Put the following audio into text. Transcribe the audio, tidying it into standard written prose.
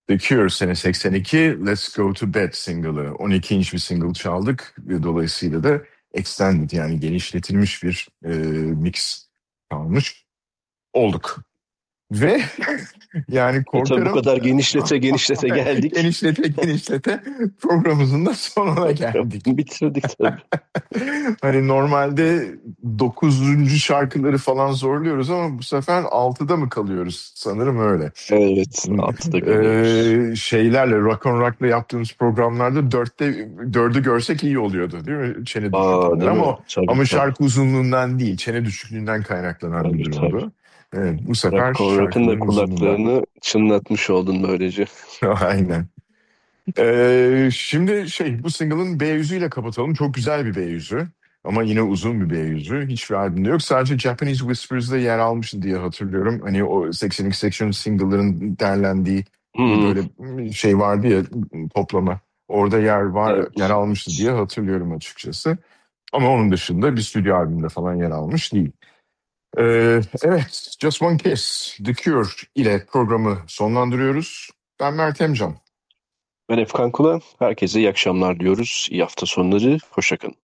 The Cure sene 82, Let's Go to Bed single'ı. 12 inç bir single çaldık. Dolayısıyla da extended yani genişletilmiş bir mix kalmış olduk. Ve yani Tabii bu korkarım kadar genişlete genişlete geldik. genişlete genişlete programımızın da sonuna geldik. Bitirdik tabii. Hani normalde dokuzuncu şarkıları falan zorluyoruz ama bu sefer altıda mı kalıyoruz? Sanırım öyle. Evet, altıda kalıyoruz. Şeylerle Rock on Rock'la yaptığımız programlarda dördü görsek iyi oluyordu değil mi? Çene Aa, düşüklüğünden değil mi? Tabii ama tabii. şarkı uzunluğundan değil, çene düşüklüğünden kaynaklanan bir Tabii durum tabii. bu. Evet, bu sefer Rock on Rock'ın da şarkıların uzunluğundan. kulaklarını çınlatmış oldun böylece. Aynen. Şimdi bu single'ın B yüzüyle kapatalım. Çok güzel bir B yüzü. Ama yine uzun bir B yüzü. Hiçbir albümde yok. Sadece Japanese Whispers'da yer almış diye hatırlıyorum. Hani o 82 Section single'ların derlendiği bir Hmm, böyle şey vardı ya, toplama. Orada yer evet. almıştı diye hatırlıyorum açıkçası. Ama onun dışında bir stüdyo albümde falan yer almış değil. Evet, Just One Kiss, The Cure ile programı sonlandırıyoruz. Ben Mert Emcan. Ben Efkan Kula. Herkese iyi akşamlar diyoruz. İyi hafta sonları. Hoşça kalın.